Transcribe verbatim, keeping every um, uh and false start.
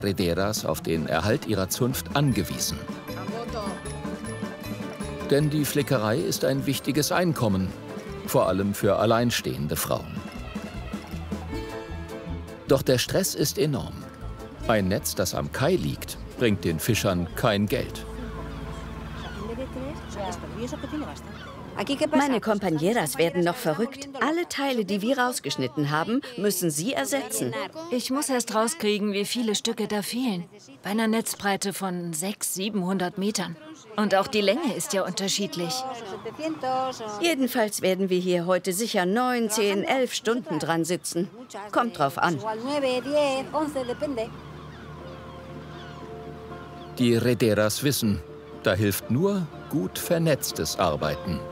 Rederas auf den Erhalt ihrer Zunft angewiesen. Denn die Flickerei ist ein wichtiges Einkommen, vor allem für alleinstehende Frauen. Doch der Stress ist enorm. Ein Netz, das am Kai liegt, bringt den Fischern kein Geld. Meine Compañeras werden noch verrückt. Alle Teile, die wir rausgeschnitten haben, müssen sie ersetzen. Ich muss erst rauskriegen, wie viele Stücke da fehlen. Bei einer Netzbreite von sechshundert, siebenhundert Metern. Und auch die Länge ist ja unterschiedlich. Jedenfalls werden wir hier heute sicher neun, zehn, elf Stunden dran sitzen. Kommt drauf an. Die Rederas wissen, da hilft nur gut vernetztes Arbeiten.